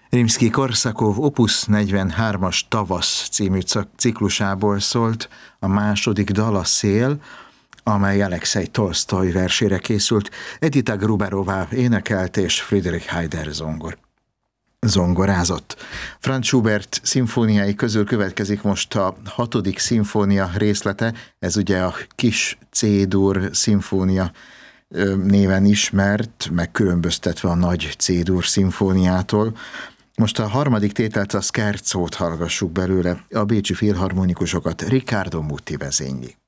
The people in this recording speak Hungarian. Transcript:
Rimszkij-Korsakov Opus 43-as Tavasz című ciklusából szólt a második dal, a Szél, amely Alexej Tolsztoj versére készült. Edita Gruberová énekelt és Friedrich Heider zongorázott. Franz Schubert szimfóniái közül következik most a 6. szimfónia részlete, ez ugye a Kis C-dur szimfónia néven ismert, megkülönböztetve a Nagy C-dur szimfóniától. Most a harmadik tételt, a Scherzót hallgassuk belőle, a bécsi filharmonikusokat Riccardo Muti vezényli.